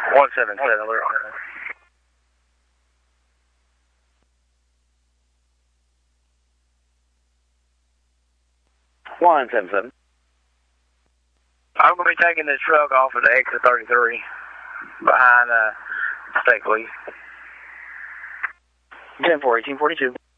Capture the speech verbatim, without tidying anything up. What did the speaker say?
one seven seven, alert. one seven seven. I'm going to be taking this truck off of the exit thirty-three behind uh, State Police. ten four, eighteen forty-two.